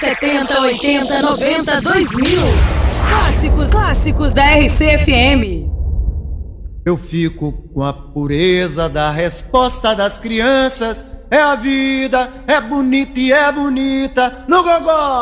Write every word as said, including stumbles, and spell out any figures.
setenta, oitenta, noventa, dois mil. Clássicos, clássicos da R C F M. Eu fico com a pureza da resposta das crianças. É a vida, é bonita e é bonita no gogó.